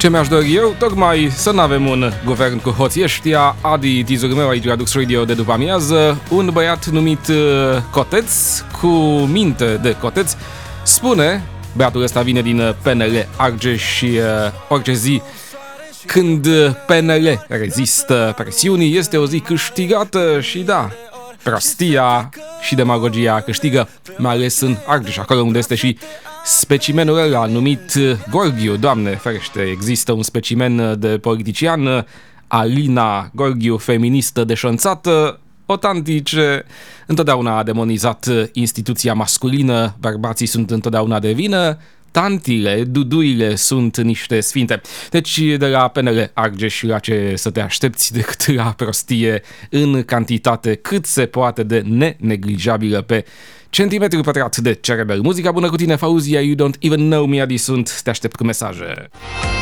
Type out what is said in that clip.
Ce mi-aș dori eu, tocmai să nu avem un guvern cu hoții ăștia. Adi, tizul meu aici la Dux Radio de după amiază, un băiat numit Coteț, cu minte de coteț, spune, băiatul ăsta vine din PNL Argeș și orice zi când PNL rezistă presiunii este o zi câștigată și da, prostia și demagogia câștigă, mai ales în Argeș, acolo unde este și specimenul ăla numit Gorghiu. Doamne ferește, există un specimen de politician, Alina Gorghiu, feministă deșanțată, o tanti ce întotdeauna a demonizat instituția masculină, bărbații sunt întotdeauna de vină, tantile, duduile sunt niște sfinte. Deci de la PNL Argeș la ce să te aștepți decât la prostie în cantitate cât se poate de neneglijabilă pe centimetru pătrat de cerebel. Muzica bună cu tine, Fauzia, You Don't Even Know Me, Adi sunt, te aștept cu mesaje.